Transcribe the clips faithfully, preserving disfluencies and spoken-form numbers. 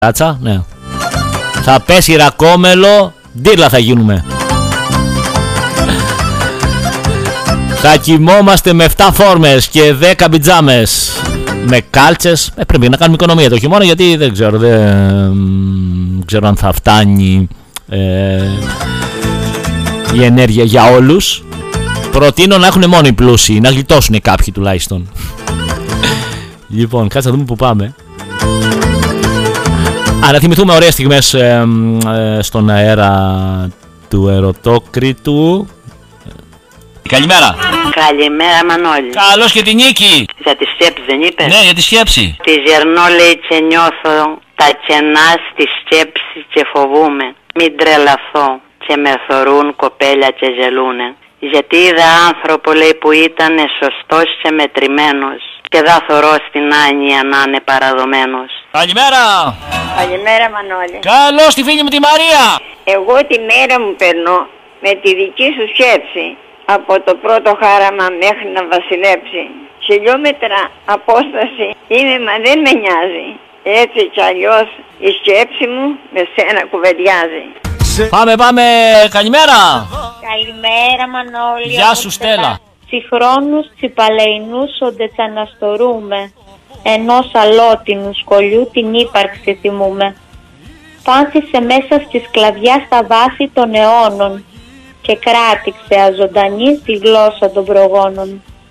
Ράτσα, ναι. Θα πέσει ρακόμελο, ντύρλα θα γίνουμε. Θα κοιμόμαστε με επτά φόρμες και δέκα πιτζάμες. Με κάλτσες. Ε, πρέπει να κάνουμε οικονομία το χειμώνα, γιατί δεν ξέρω, δεν ξέρω αν θα φτάνει ε, η ενέργεια για όλους. Προτείνω να έχουν μόνο οι πλούσιοι, να γλιτώσουν κάποιοι τουλάχιστον. Λοιπόν, κάτσε να δούμε που πάμε. Α, να θυμηθούμε ωραίες στιγμές ε, ε, στον αέρα του Ερωτόκριτου. Καλημέρα. Καλημέρα, Μανώλη. Καλώς και τη νίκη. Για τη σκέψη δεν είπες? Ναι, για τη σκέψη. Τη γερνώ λέει και νιώθω τα κενά στη σκέψη και φοβούμαι. Μην τρελαθώ και με θωρούν κοπέλια και γελούνε. Γιατί είδα άνθρωπο λέει που ήταν σωστός και μετρημένος και δα θωρώ στην άνοια να είναι παραδομένος. Καλημέρα. Καλημέρα, Μανώλη. Καλώς τη φίλη μου τη Μαρία. Εγώ τη μέρα μου περνώ με τη δική σου σκέψη. Από το πρώτο χάραμα μέχρι να βασιλέψει. Χιλιόμετρα απόσταση είμαι, μα δεν με νοιάζει. Έτσι κι αλλιώς η σκέψη μου με σένα κουβεντιάζει. Πάμε, πάμε. Καλημέρα. Καλημέρα, Μανώλη. Γεια σου, Στέλλα. Συγχρόνους τσιπαλεϊνούς όντε τσαναστορούμε. Ενός αλότινου σκολιού την ύπαρξη θυμούμε. Πάνθησε μέσα στη σκλαβιά στα βάθη των αιώνων και κράτηξε αζωντανή στη γλώσσα των προγόνων.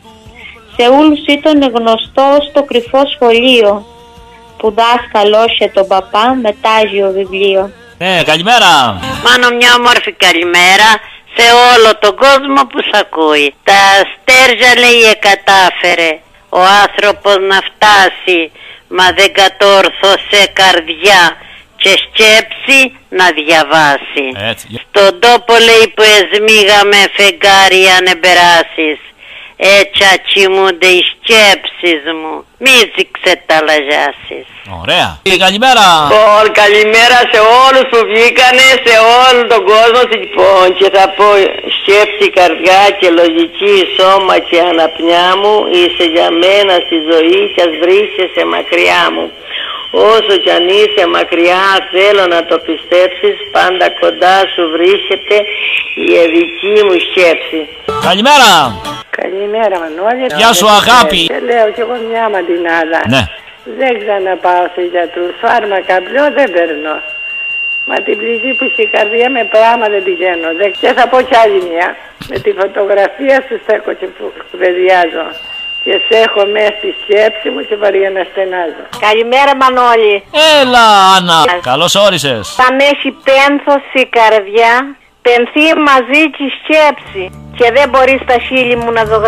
Σε όλους ήταν γνωστό στο κρυφό σχολείο που δάσκαλόσε τον παπά με τάγιο βιβλίο. Ναι, καλημέρα. Μάνο, μια όμορφη καλημέρα σε όλο τον κόσμο που σ' ακούει. Τα αστέρια λέει εκατάφερε ο άνθρωπος να φτάσει, μα δεν κατόρθωσε καρδιά και σκέψη να διαβάσει. Έτσι. Στον τόπο λέει που εσμίγαμε φεγγάρι αν περάσεις, έτσι ατσιμούνται οι σκέψεις μου, μη ξεταλαζιάσεις. Ωραία. Καλημέρα. Λοιπόν, καλημέρα σε όλους που βγήκανε, σε όλο τον κόσμο. Λοιπόν, και θα πω σκέψη, καρδιά και λογική, σώμα και αναπνιά μου, είσαι για μένα στη ζωή κι ας βρίσκεσαι μακριά μου. Όσο κι αν είσαι μακριά θέλω να το πιστέψεις, πάντα κοντά σου βρίσκεται η δική μου σκέψη. Καλημέρα. Καλημέρα, Μανώλη. Γεια σου, αγάπη. Και λέω κι εγώ μια μαντινάδα. Ναι. Δεν ξαναπάω σε γιατρούς, φάρμακα πλέον δεν παίρνω. Μα την πληγή που έχει η καρδιά με πράγμα δεν πηγαίνω. Και θα πω κι άλλη μια. Με τη φωτογραφία σου στέκω και κουβεντιάζω. Και σε έχω μέσα στη σκέψη μου και βαριά να στενάζω. Καλημέρα, Μανώλη. Έλα, Άννα. Καλώς όρισες. Θα με έχει πένθος η καρδιά, πενθεί μαζί και η σκέψη. Και δεν μπορεί στα χείλη μου να ζωγραφεί